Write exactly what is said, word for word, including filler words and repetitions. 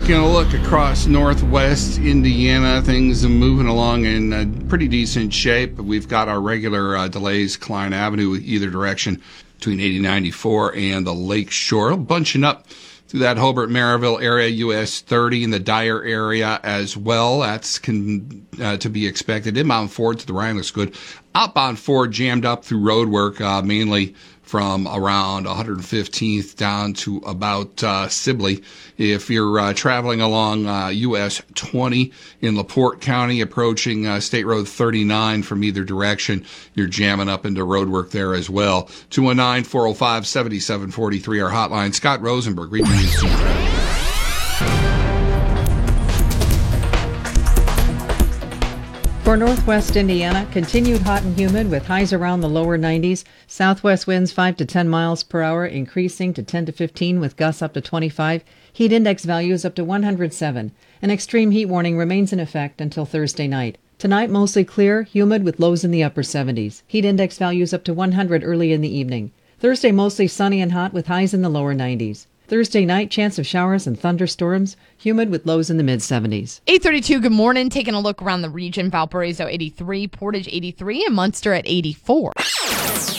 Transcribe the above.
Taking a look across northwest Indiana, things are moving along in uh, pretty decent shape. We've got our regular uh, delays, Klein Avenue, either direction between eighty ninety-four and the Lake Shore, bunching up through that Hobart Maryville area, U S thirty in the Dyer area as well. That's con- uh, to be expected. Inbound Ford to the Ryan looks good. Outbound Ford jammed up through road work, uh, mainly from around one hundred fifteenth down to about uh, Sibley. If you're uh, traveling along uh, U S twenty in LaPorte County, approaching uh, State Road thirty-nine from either direction, you're jamming up into road work there as well. two one nine, four oh five, seven seven four three, our hotline. Scott Rosenberg, Regional News Team. For northwest Indiana, continued hot and humid with highs around the lower nineties. Southwest winds five to ten miles per hour, increasing to ten to fifteen with gusts up to twenty-five. Heat index values up to one hundred seven. An extreme heat warning remains in effect until Thursday night. Tonight, mostly clear, humid with lows in the upper seventies. Heat index values up to one hundred early in the evening. Thursday, mostly sunny and hot with highs in the lower nineties. Thursday night, chance of showers and thunderstorms, humid with lows in the mid-seventies. eight thirty-two, good morning. Taking a look around the region. Valparaiso eighty-three, Portage eighty-three, and Munster at eighty-four.